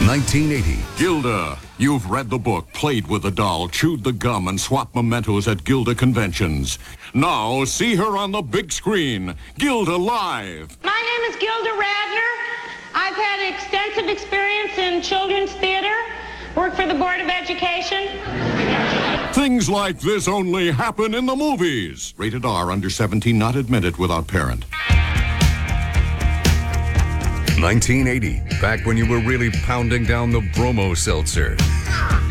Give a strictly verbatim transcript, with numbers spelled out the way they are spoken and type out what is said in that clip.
nineteen eighty. Gilda. You've read the book, played with the doll, chewed the gum, and swapped mementos at Gilda conventions. Now, see her on the big screen. Gilda Live. My name is Gilda Radner. I've had extensive experience in children's theater, worked for the Board of Education. Things like this only happen in the movies. Rated R, under seventeen, not admitted without parent. nineteen eighty, back when you were really pounding down the bromo seltzer.